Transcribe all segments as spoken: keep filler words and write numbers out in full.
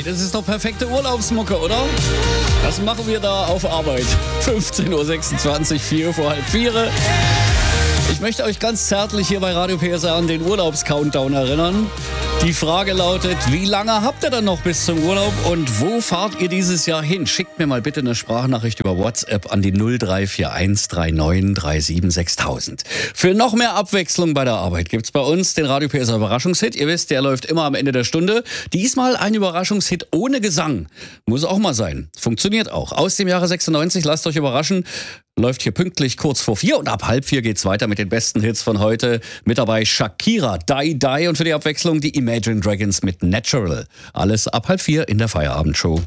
das ist doch perfekte Urlaubsmucke, oder? Das machen wir da auf Arbeit. fünfzehn Uhr sechsundzwanzig, vier vor halb vier. Ich möchte euch ganz zärtlich hier bei Radio P S R an den Urlaubs-Countdown erinnern. Die Frage lautet, wie lange habt ihr dann noch bis zum Urlaub und wo fahrt ihr dieses Jahr hin? Schickt mir mal bitte eine Sprachnachricht über WhatsApp an die null drei vier eins drei neun drei sieben sechstausend. Für noch mehr Abwechslung bei der Arbeit gibt's bei uns den Radio P S R Überraschungshit. Ihr wisst, der läuft immer am Ende der Stunde. Diesmal ein Überraschungshit ohne Gesang. Muss auch mal sein. Funktioniert auch. Aus dem Jahre sechsundneunzig, lasst euch überraschen. Läuft hier pünktlich kurz vor vier und ab halb vier geht's weiter mit den besten Hits von heute. Mit dabei Shakira, Die Die und für die Abwechslung die Imagine Dragons mit Natural. Alles ab halb vier in der Feierabendshow.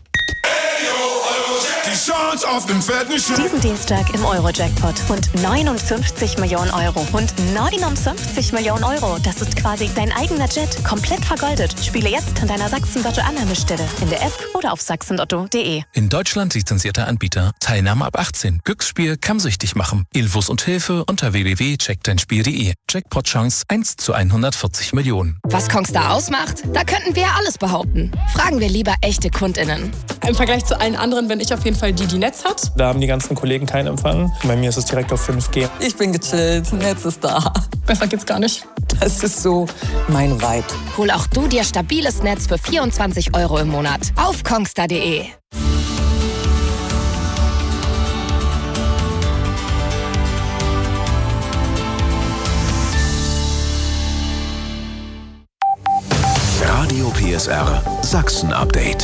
Diesen Dienstag im Euro-Jackpot und neunundfünfzig Millionen Euro. Und neunundfünfzig Millionen Euro, das ist quasi dein eigener Jet, komplett vergoldet. Spiele jetzt an deiner Sachsen-Lotto-Annahmestelle, in der App oder auf sachsenlotto punkt de. In Deutschland lizenzierter Anbieter. Teilnahme ab achtzehn. Glücksspiel kann süchtig machen. Infos und Hilfe unter w w w punkt check dein spiel punkt de. Jackpot-Chance eins zu hundertvierzig Millionen. Was Kongstar ausmacht? Da könnten wir alles behaupten. Fragen wir lieber echte KundInnen. Im Vergleich zu allen anderen bin ich auf jeden Fall die, die Netz hat. Da haben die ganzen Kollegen keinen Empfang. Bei mir ist es direkt auf fünf G. Ich bin gechillt, Netz ist da. Besser geht's gar nicht. Das ist so mein Vibe. Hol auch du dir stabiles Netz für vierundzwanzig Euro im Monat auf kongstar punkt de. Radio P S R Sachsen-Update.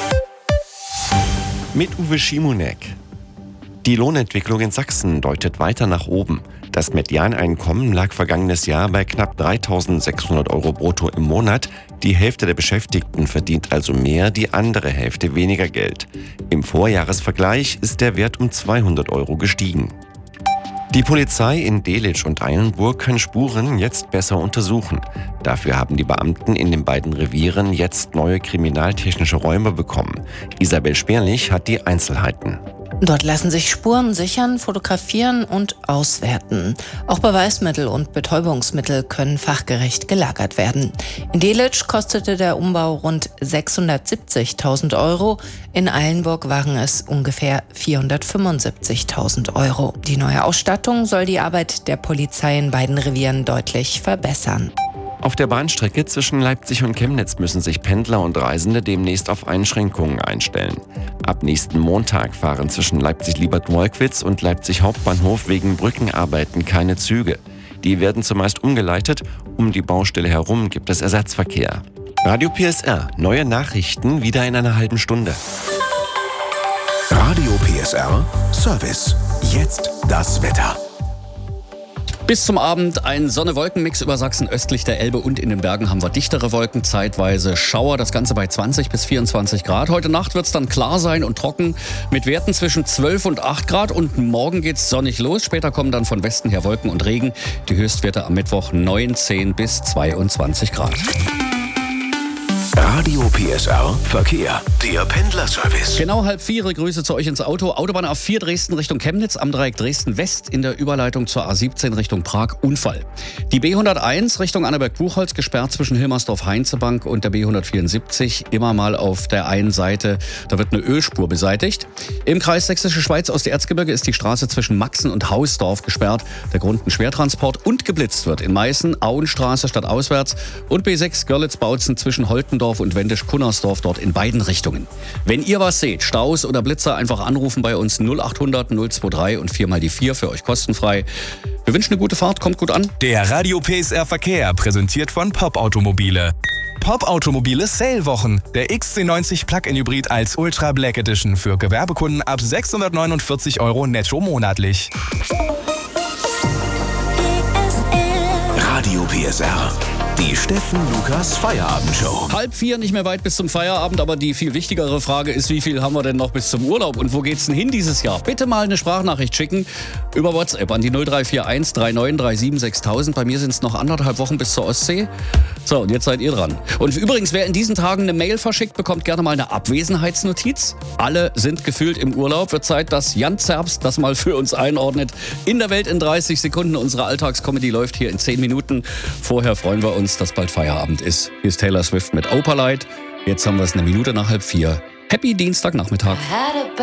Mit Uwe Schimonek. Die Lohnentwicklung in Sachsen deutet weiter nach oben. Das Medianeinkommen lag vergangenes Jahr bei knapp dreitausendsechshundert Euro brutto im Monat. Die Hälfte der Beschäftigten verdient also mehr, die andere Hälfte weniger Geld. Im Vorjahresvergleich ist der Wert um zweihundert Euro gestiegen. Die Polizei in Delitzsch und Eilenburg kann Spuren jetzt besser untersuchen. Dafür haben die Beamten in den beiden Revieren jetzt neue kriminaltechnische Räume bekommen. Isabel Sperlich hat die Einzelheiten. Dort lassen sich Spuren sichern, fotografieren und auswerten. Auch Beweismittel und Betäubungsmittel können fachgerecht gelagert werden. In Delitzsch kostete der Umbau rund sechshundertsiebzigtausend Euro. In Eilenburg waren es ungefähr vierhundertfünfundsiebzigtausend Euro. Die neue Ausstattung soll die Arbeit der Polizei in beiden Revieren deutlich verbessern. Auf der Bahnstrecke zwischen Leipzig und Chemnitz müssen sich Pendler und Reisende demnächst auf Einschränkungen einstellen. Ab nächsten Montag fahren zwischen Leipzig-Liebert-Wolkwitz und Leipzig Hauptbahnhof wegen Brückenarbeiten keine Züge. Die werden zumeist umgeleitet. Um die Baustelle herum gibt es Ersatzverkehr. Radio P S R, neue Nachrichten wieder in einer halben Stunde. Radio P S R Service. Jetzt das Wetter. Bis zum Abend ein Sonne-Wolken-Mix über Sachsen östlich der Elbe und in den Bergen haben wir dichtere Wolken, zeitweise Schauer, das Ganze bei zwanzig bis vierundzwanzig Grad. Heute Nacht wird es dann klar sein und trocken mit Werten zwischen zwölf und acht Grad und morgen geht's sonnig los. Später kommen dann von Westen her Wolken und Regen. Die Höchstwerte am Mittwoch neunzehn bis zweiundzwanzig Grad. Radio P S R Verkehr, der Pendlerservice. Genau halb vier, Grüße zu euch ins Auto. Autobahn A vier Dresden Richtung Chemnitz, am Dreieck Dresden West in der Überleitung zur A siebzehn Richtung Prag, Unfall. Die B hunderteins Richtung Annaberg-Buchholz gesperrt zwischen Hilmersdorf-Heinzebank und der B hundertvierundsiebzig. Immer mal auf der einen Seite, da wird eine Ölspur beseitigt. Im Kreis Sächsische Schweiz aus der Erzgebirge ist die Straße zwischen Maxen und Hausdorf gesperrt. Der Grund ein Schwertransport und geblitzt wird in Meißen, Auenstraße stadtauswärts und B sechs Görlitz-Bautzen zwischen Holtendorf und Wendisch-Kunnersdorf dort in beiden Richtungen. Wenn ihr was seht, Staus oder Blitzer, einfach anrufen bei uns null achthundert null dreiundzwanzig und vier mal die vier für euch kostenfrei. Wir wünschen eine gute Fahrt, kommt gut an. Der Radio P S R Verkehr, präsentiert von Pop Automobile. Pop Automobile Sale-Wochen. Der X C neunzig Plug-in Hybrid als Ultra Black Edition für Gewerbekunden ab sechshundertneunundvierzig Euro netto monatlich. Radio P S R. Die Steffen Lukas Feierabendshow. Halb vier, nicht mehr weit bis zum Feierabend, aber die viel wichtigere Frage ist, wie viel haben wir denn noch bis zum Urlaub und wo geht's denn hin dieses Jahr? Bitte mal eine Sprachnachricht schicken über WhatsApp an die null drei vier eins drei neun drei sieben sechstausend. Bei mir sind es noch anderthalb Wochen bis zur Ostsee. So, und jetzt seid ihr dran. Und übrigens, wer in diesen Tagen eine Mail verschickt, bekommt gerne mal eine Abwesenheitsnotiz. Alle sind gefühlt im Urlaub. Wird Zeit, dass Jan Zerbst das mal für uns einordnet. In der Welt in dreißig Sekunden. Unsere Alltagscomedy läuft hier in zehn Minuten. Vorher freuen wir uns, dass bald Feierabend ist. Hier ist Taylor Swift mit Opalite Jetzt haben wir es eine Minute nach halb vier. Happy Dienstagnachmittag.